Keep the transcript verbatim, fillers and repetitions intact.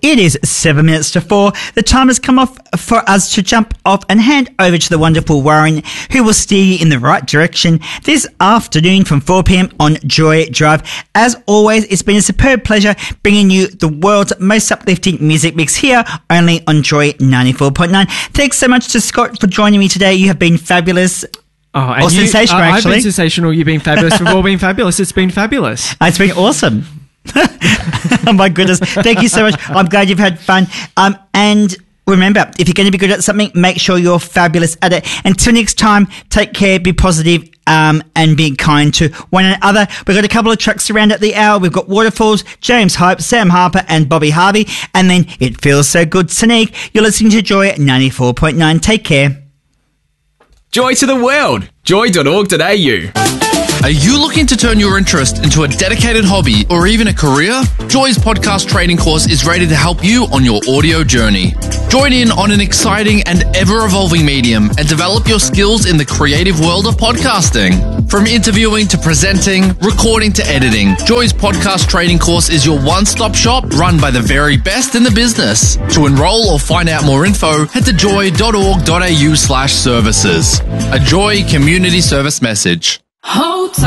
It is seven minutes to four. The time has come off for us to jump off and hand over to the wonderful Warren, who will steer you in the right direction this afternoon from four p.m. on Joy Drive. As always, it's been a superb pleasure bringing you the world's most uplifting music mix here only on Joy ninety-four point nine. Thanks so much to Scott for joining me today. You have been fabulous. Oh, and or you, sensational, uh, actually. I've been sensational. You've been fabulous. We've all been fabulous. It's been fabulous. It's been awesome. Oh my goodness. Thank you so much. I'm glad you've had fun. Um, and remember, if you're going to be good at something, make sure you're fabulous at it. Until next time, take care, be positive, um, and be kind to one another. We've got a couple of tracks around at the hour. We've got Waterfalls, James Hype, Sam Harper, and Bobby Harvey. And then It Feels So Good, Sneak. You're listening to Joy ninety-four point nine. Take care. Joy to the world. joy dot org dot a u. Are you looking to turn your interest into a dedicated hobby or even a career? Joy's podcast training course is ready to help you on your audio journey. Join in on an exciting and ever-evolving medium and develop your skills in the creative world of podcasting. From interviewing to presenting, recording to editing, Joy's podcast training course is your one-stop shop run by the very best in the business. To enroll or find out more info, head to joy dot org dot a u slash services. A Joy community service message. Hold